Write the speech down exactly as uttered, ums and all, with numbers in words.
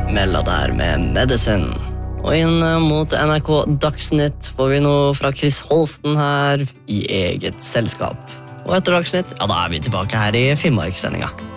Melda der med Medicine. Og inn mot N R K Dagsnytt får vi noe fra Chris Holsten her i eget selskap. Og etter Dagsnytt, ja da er vi tilbake her i Finnmarkssendinga.